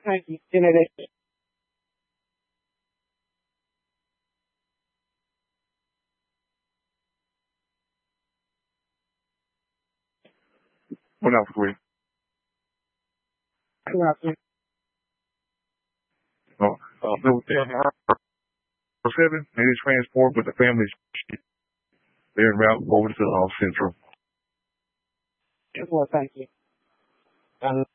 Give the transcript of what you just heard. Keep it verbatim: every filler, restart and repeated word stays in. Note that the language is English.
Thank you. Good night. What else, Greg? Good afternoon. Oh, uh, there was seven, and they transport with the families. They're en route over to uh, Central. Well, thank you. Um,